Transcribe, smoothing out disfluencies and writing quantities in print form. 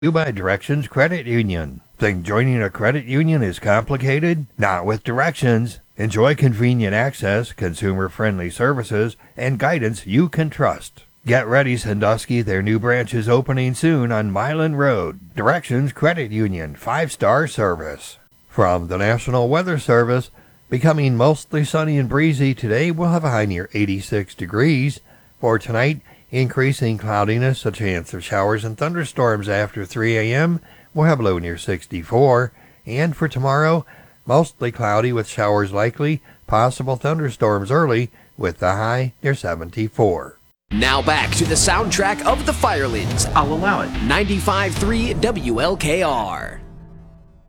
You by Directions Credit Union. Think joining a credit union is complicated? Not with Directions. Enjoy convenient access, consumer-friendly services, and guidance you can trust. Get ready, Sandusky. Their new branch is opening soon on Milan Road. Directions Credit Union, 5-star service. From the National Weather Service, becoming mostly sunny and breezy today, we'll have a high near 86 degrees. For tonight, increasing cloudiness, a chance of showers and thunderstorms after 3 a.m. We'll have a low near 64. And for tomorrow, mostly cloudy with showers likely, possible thunderstorms early with the high near 74. Now back to the soundtrack of the Firelings. I'll allow it. 95.3 WLKR.